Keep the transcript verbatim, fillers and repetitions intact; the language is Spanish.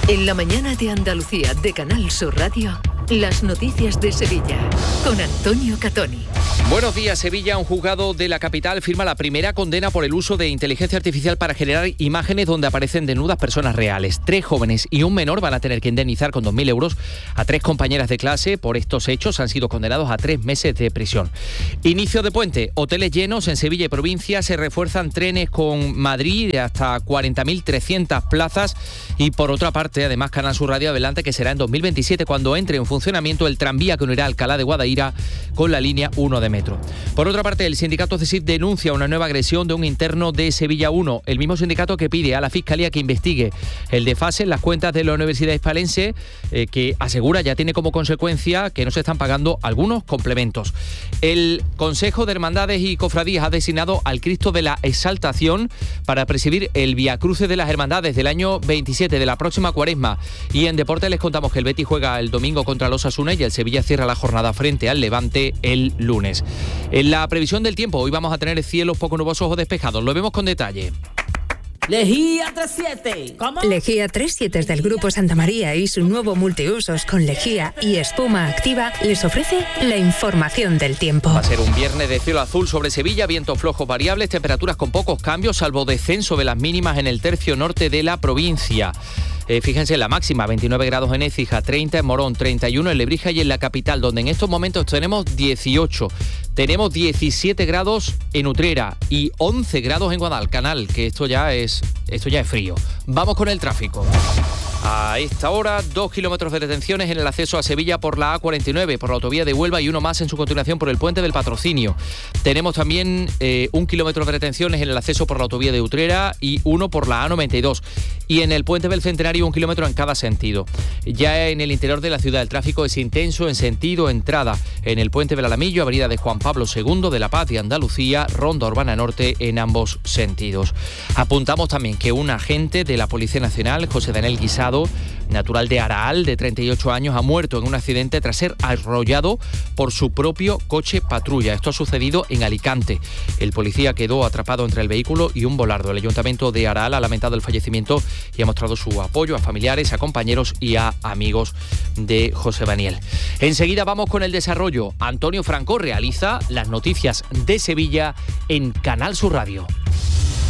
En la mañana de Andalucía de Canal Sur Radio, las noticias de Sevilla, con Antonio Catoni. Buenos días, Sevilla. Un juzgado de la capital firma la primera condena por el uso de inteligencia artificial para generar imágenes donde aparecen desnudas personas reales. Tres jóvenes y un menor van a tener que indemnizar con dos mil euros a tres compañeras de clase por estos hechos. Han sido condenados a tres meses de prisión. Inicio de puente. Hoteles llenos en Sevilla y provincia. Se refuerzan trenes con Madrid de hasta cuarenta mil trescientas plazas. Y por otra parte, además, Canal Sur Radio adelanta que será en dos mil veintisiete cuando entre en funcionamiento el tranvía que unirá Alcalá de Guadaira con la línea uno de metro. Por otra parte, el sindicato CESIF denuncia una nueva agresión de un interno de Sevilla uno, el mismo sindicato que pide a la Fiscalía que investigue el desfase en las cuentas de la Universidad Hispalense, eh, que asegura ya tiene como consecuencia que no se están pagando algunos complementos. El Consejo de Hermandades y Cofradías ha designado al Cristo de la Exaltación para presidir el Viacruces de las Hermandades del año veintisiete de la próxima Cuaresma. Y en deporte les contamos que el Betis juega el domingo contra los Osasuna y el Sevilla cierra la jornada frente al Levante el lunes. En la previsión del tiempo, hoy vamos a tener cielos poco nubosos o despejados. Lo vemos con detalle. Lejía treinta y siete. ¿Cómo? Lejía treinta y siete del Grupo Santa María y su nuevo multiusos con lejía y espuma activa les ofrece la información del tiempo. Va a ser un viernes de cielo azul sobre Sevilla, vientos flojos variables, temperaturas con pocos cambios, salvo descenso de las mínimas en el tercio norte de la provincia. Eh, fíjense en la máxima, veintinueve grados en Écija, treinta en Morón, treinta y uno en Lebrija y en la capital, donde en estos momentos tenemos dieciocho. Tenemos diecisiete grados en Utrera y once grados en Guadalcanal, que esto ya es, esto ya es frío. Vamos con el tráfico. A esta hora, dos kilómetros de detenciones en el acceso a Sevilla por la A cuarenta y nueve, por la autovía de Huelva y uno más en su continuación por el puente del Patrocinio. Tenemos también eh, un kilómetro de detenciones en el acceso por la autovía de Utrera y uno por la A noventa y dos. Y en el puente del Centenario un kilómetro en cada sentido. Ya en el interior de la ciudad el tráfico es intenso en sentido entrada. En el puente del Alamillo, avenida de Juan Pablo segundo, de La Paz y Andalucía, Ronda Urbana Norte en ambos sentidos. Apuntamos también que un agente de la Policía Nacional, José Daniel Guisado, natural de Araal, de treinta y ocho años, ha muerto en un accidente tras ser arrollado por su propio coche patrulla. Esto ha sucedido en Alicante. El policía quedó atrapado entre el vehículo y un volardo. El Ayuntamiento de Araal ha lamentado el fallecimiento y ha mostrado su apoyo a familiares, a compañeros y a amigos de José Daniel. Enseguida vamos con el desarrollo. Antonio Franco realiza las noticias de Sevilla en Canal Sur Radio.